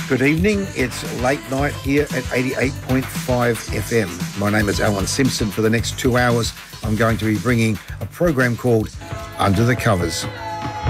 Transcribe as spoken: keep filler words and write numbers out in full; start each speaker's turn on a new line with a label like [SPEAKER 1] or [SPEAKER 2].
[SPEAKER 1] Good evening. It's late night here at eighty-eight point five F M. My name is Alan Simpson. For the next two hours, I'm going to be bringing a program called Under the Covers.